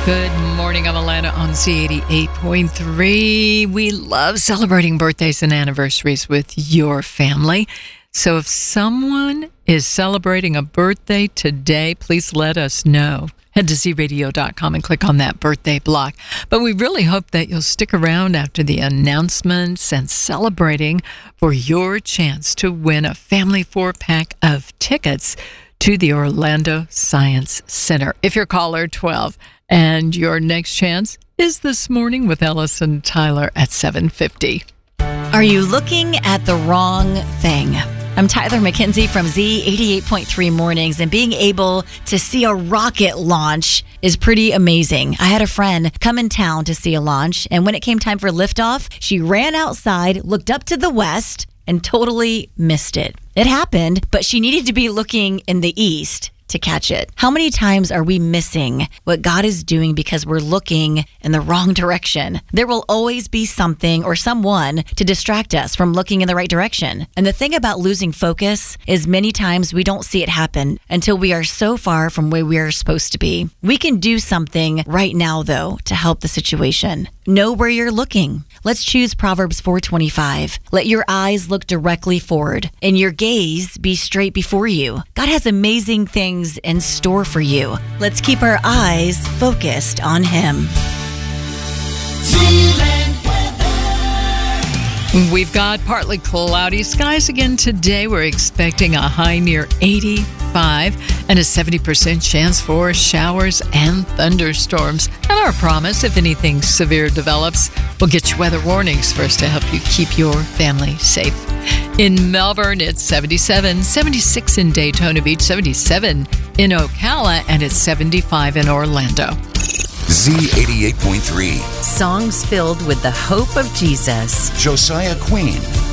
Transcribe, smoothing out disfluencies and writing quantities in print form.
Good morning, I'm Alana on Z88.3. We love celebrating birthdays and anniversaries with your family. So if someone is celebrating a birthday today, please let us know. Head to zradio.com and click on that birthday block. But we really hope that you'll stick around after the announcements and celebrating for your chance to win a family 4-pack of tickets to the Orlando Science Center. If you're caller 12, and your next chance is this morning with Ellis and Tyler at 7:50. Are you looking at the wrong thing? I'm Tyler McKenzie from Z88.3 Mornings, and being able to see a rocket launch is pretty amazing. I had a friend come in town to see a launch, and when it came time for liftoff, she ran outside, looked up to the west, and totally missed it. It happened, but she needed to be looking in the east to catch it. How many times are we missing what God is doing because we're looking in the wrong direction? There will always be something or someone to distract us from looking in the right direction. And the thing about losing focus is many times we don't see it happen until we are so far from where we are supposed to be. We can do something right now, though, to help the situation. Know where you're looking. Let's choose Proverbs 4:25. Let your eyes look directly forward and your gaze be straight before you. God has amazing things in store for you. Let's keep our eyes focused on Him. We've got partly cloudy skies again today. We're expecting a high near 85 and a 70% chance for showers and thunderstorms. And our promise, if anything severe develops, we'll get you weather warnings first to help you keep your family safe. In Melbourne, it's 77, 76 in Daytona Beach, 77 in Ocala, and it's 75 in Orlando. Z88.3. Songs filled with the hope of Jesus. Josiah Queen.